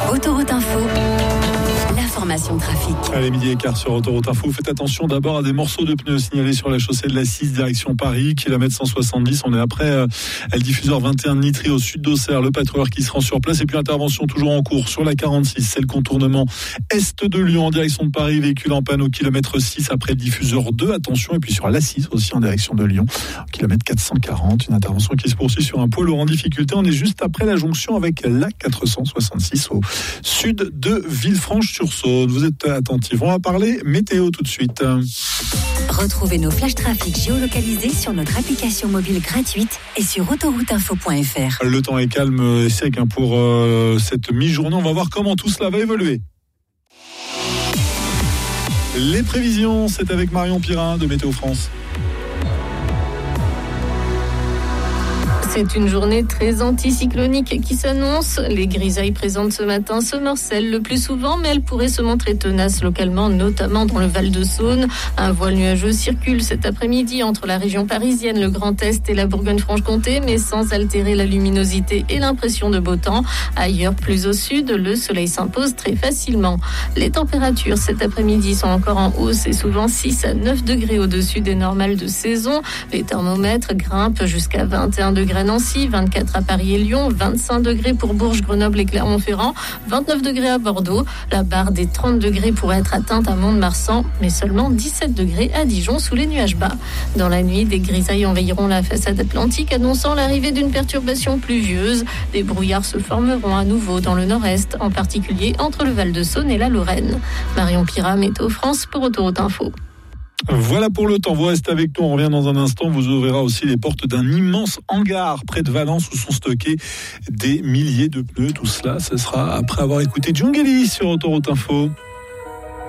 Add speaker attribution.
Speaker 1: Autoroute Info, l'information trafic.
Speaker 2: Allez, 12h15 sur Autoroute Info. Faites attention d'abord à des morceaux de pneus signalés sur la chaussée de la 6 direction Paris, kilomètre 170. On est après le diffuseur 21 de Nitry au sud d'Auxerre, le patrouilleur qui se rend sur place. Et puis intervention toujours en cours sur la 46, c'est le contournement est de Lyon en direction de Paris, véhicule en panne au kilomètre 6 après le diffuseur 2. Attention, et puis sur la 6 aussi en direction de Lyon, au kilomètre 440, une intervention qui se poursuit sur un poids lourd en difficulté. On est juste après la jonction avec la 466 au sud de Villefranche-sur-Saône. Vous êtes attentifs. On va parler météo tout de suite.
Speaker 1: Retrouvez nos flashs trafic géolocalisés sur notre application mobile gratuite et sur autorouteinfo.fr.
Speaker 2: Le temps est calme et sec pour cette mi-journée. On va voir comment tout cela va évoluer. Les prévisions, c'est avec Marion Pirin de Météo France.
Speaker 3: C'est une journée très anticyclonique qui s'annonce. Les grisailles présentes ce matin se morcellent le plus souvent, mais elles pourraient se montrer tenaces localement, notamment dans le Val-de-Saône. Un voile nuageux circule cet après-midi entre la région parisienne, le Grand Est et la Bourgogne-Franche-Comté, mais sans altérer la luminosité et l'impression de beau temps. Ailleurs, plus au sud, le soleil s'impose très facilement. Les températures cet après-midi sont encore en hausse et souvent 6 à 9 degrés au-dessus des normales de saison. Les thermomètres grimpent jusqu'à 21 degrés à Nancy, 24 à Paris et Lyon, 25 degrés pour Bourges, Grenoble et Clermont-Ferrand, 29 degrés à Bordeaux. La barre des 30 degrés pourrait être atteinte à Mont-de-Marsan, mais seulement 17 degrés à Dijon sous les nuages bas. Dans la nuit, des grisailles envahiront la façade atlantique, annonçant l'arrivée d'une perturbation pluvieuse. Des brouillards se formeront à nouveau dans le nord-est, en particulier entre le Val-de-Saône et la Lorraine. Marion Pirin, Météo France pour Autoroute Info.
Speaker 2: Voilà pour le temps, vous restez avec nous, on revient dans un instant, vous ouvrirez aussi les portes d'un immense hangar près de Valence où sont stockés des milliers de pneus, tout cela, ce sera après avoir écouté Djungeli sur Autoroute Info.